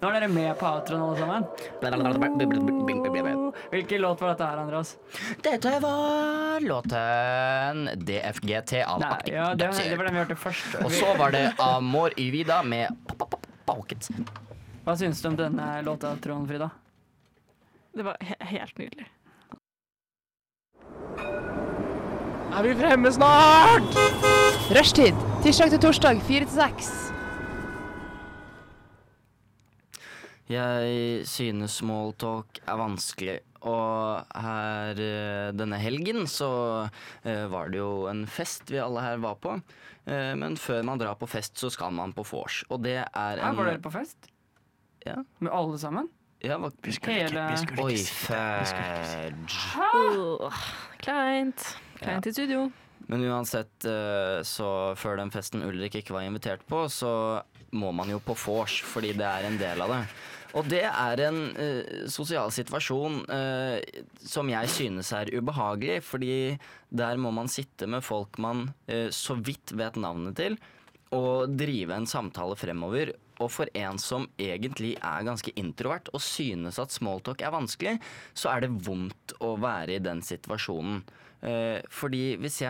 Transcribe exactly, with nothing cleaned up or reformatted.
Nå er dere med på outroen alle sammen. Hvilken låt var dette her, Andreas? Dette var låten D F G T av Nei, Aktiv ja, det, det Dødshjelp. var den vi hørte først. Og så var det Amor y Vida med Pocket. Hva synes du om denne låta, Trond Frida? Det var he helt nydelig. Er vi fremme snart? Rushtid, tirsdag til torsdag, fire til seks. Jeg synes smalltalk er vanskelig, og her eh, denne helgen så eh, var det jo en fest vi alle her var på. Eh, men før man drar på fest så skal man på vors, og det er en... Her var dere på fest? Ja. Med alle sammen? Ja, hva... Hele... Oi, fædj. Uh, kleint. Kleint i studio. Men uansett, eh, så før den festen Ulrik ikke var invitert på, så må man jo på vors, fordi det er en del av det. Og det er en eh, sosial situasjon eh, som jeg synes er ubehagelig, fordi der må man sitte med folk man eh, så vidt vet navnet til, og drive en samtale fremover. Og for en som egentlig er ganske introvert og synes at smalltalk er vanskelig, så er det vondt å være i den situasjonen. Eh, fordi hvis jeg